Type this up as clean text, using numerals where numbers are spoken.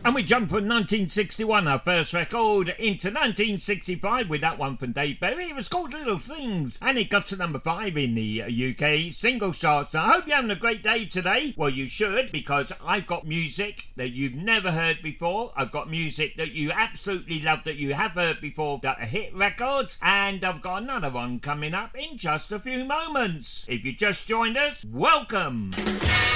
And we jump from 1961, our first record, into 1965 with that one from Dave Berry. It was called Little Things, and it got to number 5 in the UK single charts. Now, I hope you're having a great day today. Well, you should, because I've got music that you've never heard before. I've got music that you absolutely love that you have heard before that are hit records, and I've got another one coming up in just a few moments. If you just joined us, welcome.